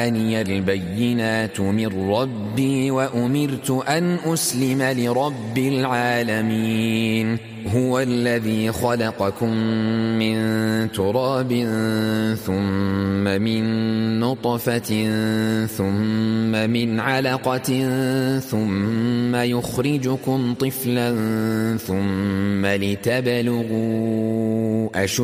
جاءني البينات من ربي وأمرت أن أسلم لرب العالمين هو الذي خلقكم من تراب ثم من نطفة ثم من علقة ثم يخرجكم طفلا ثم لتبلغوا